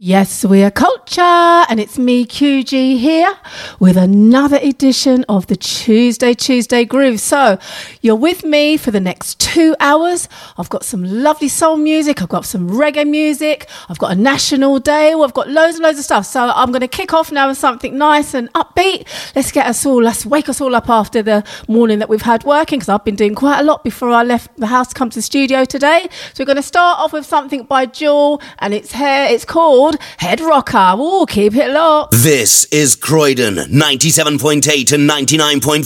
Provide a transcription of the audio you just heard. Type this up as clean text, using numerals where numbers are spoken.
Yes, we are Culture, and it's me, QG, here with another edition of the Tuesday Groove. So you're with me for the next 2 hours. I've got some lovely soul music. I've got some reggae music. I've got a national day. I've got loads and loads of stuff. So I'm going to kick off now with something nice and upbeat. Let's wake us all up after the morning that we've had working, because I've been doing quite a lot before I left the house to come to the studio today. So we're going to start off with something by Jewel, and it's called Head Rocker. Ooh, keep it locked. This is Croydon 97.8 and 99.4.